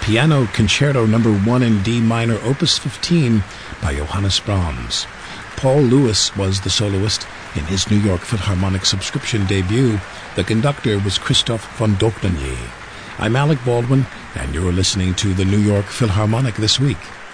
Piano Concerto No. 1 in D minor, Opus 15 by Johannes Brahms. Paul Lewis was the soloist in his New York Philharmonic subscription debut. The conductor was Christoph von Dohnanyi. I'm Alec Baldwin, and you're listening to the New York Philharmonic This Week.